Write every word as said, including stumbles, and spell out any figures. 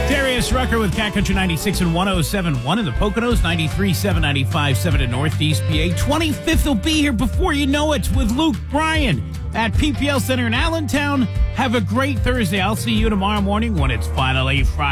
Darius Rucker with Cat Country ninety-six and one oh seven point one in the Poconos, ninety-three point seven, ninety-five point seven in Northeast P A. twenty-fifth will be here before you know it with Luke Bryan at P P L Center in Allentown. Have a great Thursday. I'll see you tomorrow morning when it's finally Friday.